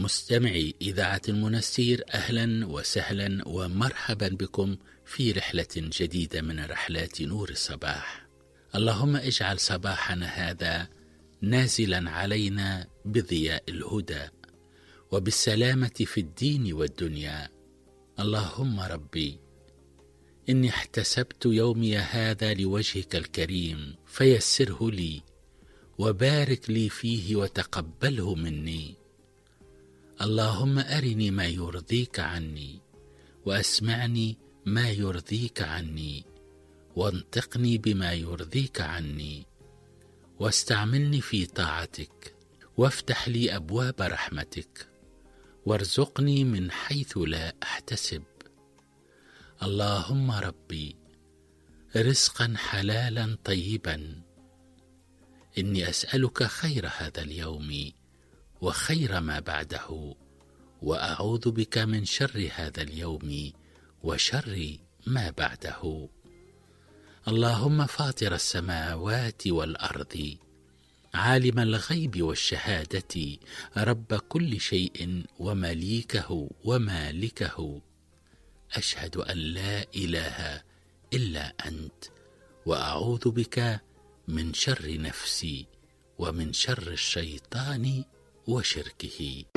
مستمعي إذاعة المنستير، أهلا وسهلا ومرحبا بكم في رحلة جديدة من رحلات نور الصباح. اللهم اجعل صباحنا هذا نازلا علينا بضياء الهدى وبالسلامة في الدين والدنيا. اللهم ربي، إني احتسبت يومي هذا لوجهك الكريم فيسره لي وبارك لي فيه وتقبله مني. اللهم أرني ما يرضيك عني، وأسمعني ما يرضيك عني، وانطقني بما يرضيك عني، واستعملني في طاعتك، وافتح لي أبواب رحمتك، وارزقني من حيث لا أحتسب. اللهم ربي، رزقا حلالا طيبا. إني أسألك خير هذا اليوم وخير ما بعده، وأعوذ بك من شر هذا اليوم وشر ما بعده. اللهم فاطر السماوات والأرض، عالم الغيب والشهادة، رب كل شيء ومليكه ومالكه، أشهد أن لا إله إلا أنت، وأعوذ بك من شر نفسي ومن شر الشيطان وشركه.